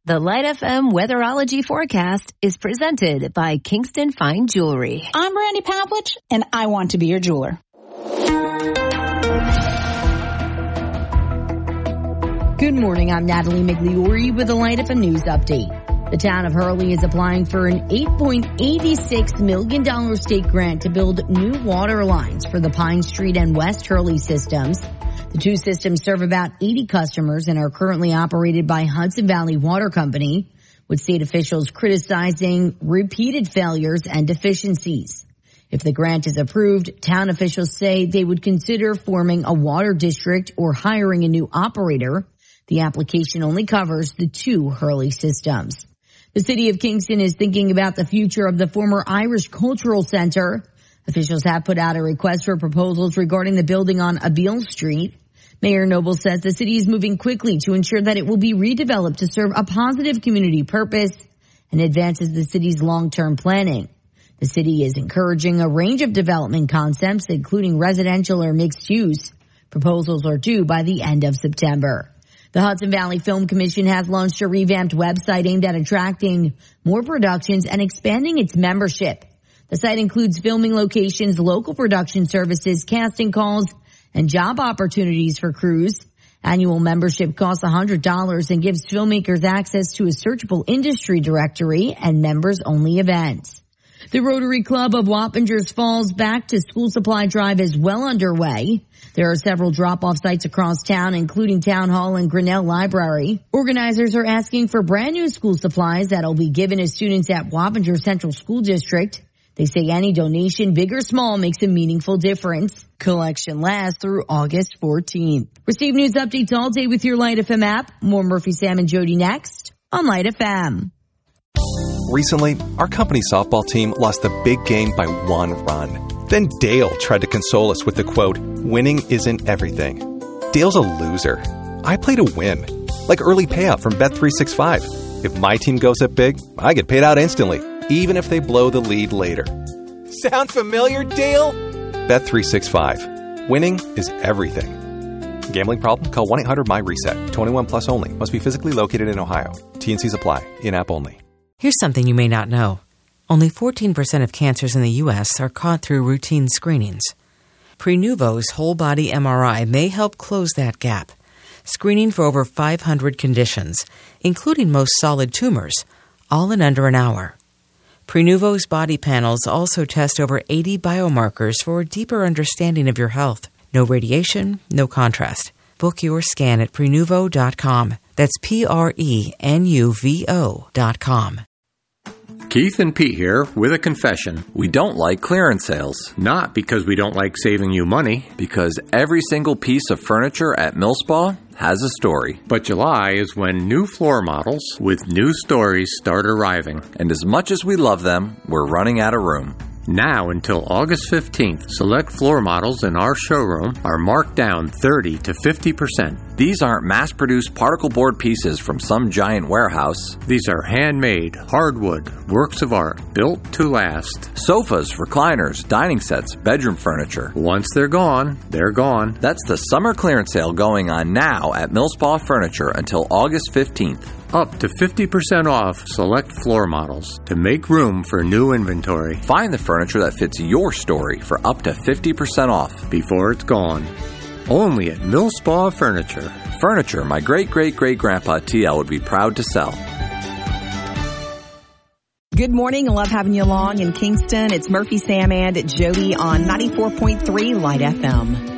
The Light FM Weatherology Forecast is presented by Kingston Fine Jewelry. I'm Brandy Pavlich, and I want to be your jeweler. Good morning, I'm Natalie Migliori with the Light FM News Update. The town of Hurley is applying for an $8.86 million state grant to build new water lines for the Pine Street and West Hurley systems. The two systems serve about 80 customers and are currently operated by Hudson Valley Water Company, with state officials criticizing repeated failures and deficiencies. If the grant is approved, town officials say they would consider forming a water district or hiring a new operator. The application only covers the two Hurley systems. The city of Kingston is thinking about the future of the former Irish Cultural Center. Officials have put out a request for proposals regarding the building on Abeille Street. Mayor Noble says the city is moving quickly to ensure that it will be redeveloped to serve a positive community purpose and advances the city's long-term planning. The city is encouraging a range of development concepts, including residential or mixed use. Proposals are due by the end of September. The Hudson Valley Film Commission has launched a revamped website aimed at attracting more productions and expanding its membership. The site includes filming locations, local production services, casting calls, and job opportunities for crews. Annual membership costs $100 and gives filmmakers access to a searchable industry directory and members-only events. The Rotary Club of Wappingers Falls Back to School Supply Drive is well underway. There are several drop-off sites across town, including Town Hall and Grinnell Library. Organizers are asking for brand new school supplies that'll be given to students at Wappinger Central School District. They say any donation, big or small, makes a meaningful difference. Collection lasts through August 14th. Receive news updates all day with your Light FM app. More Murphy, Sam, and Jody next on Light FM. Recently, our company softball team lost the big game by 1 run. Then Dale tried to console us with the quote, "Winning isn't everything." Dale's a loser. I play to win. Like early payout from Bet365. If my team goes up big, I get paid out instantly, even if they blow the lead later. Sound familiar, Dale? Bet365. Winning is everything. Gambling problem? Call 1-800-MY-RESET. 21 plus only. Must be physically located in Ohio. T&Cs apply. In-app only. Here's something you may not know. Only 14% of cancers in the U.S. are caught through routine screenings. Prenuvo's whole-body MRI may help close that gap, screening for over 500 conditions, including most solid tumors, all in under an hour. Prenuvo's body panels also test over 80 biomarkers for a deeper understanding of your health. No radiation, no contrast. Book your scan at Prenuvo.com. That's Prenuvo.com. Keith and Pete here with a confession. We don't like clearance sales. Not because we don't like saving you money. Because every single piece of furniture at Millspa has a story. But July is when new floor models with new stories start arriving. And as much as we love them, we're running out of room. Now until August 15th, select floor models in our showroom are marked down 30 to 50%. These aren't mass-produced particle board pieces from some giant warehouse. These are handmade, hardwood, works of art, built to last. Sofas, recliners, dining sets, bedroom furniture. Once they're gone, they're gone. That's the summer clearance sale going on now at Millspa Furniture until August 15th. Up to 50% off select floor models to make room for new inventory. Find the furniture that fits your story for up to 50% off before it's gone. Only at Millspa Furniture. Furniture my great-great-great-grandpa TL would be proud to sell. Good morning. I love having you along in Kingston. It's Murphy, Sam, and Jody on 94.3 Light FM.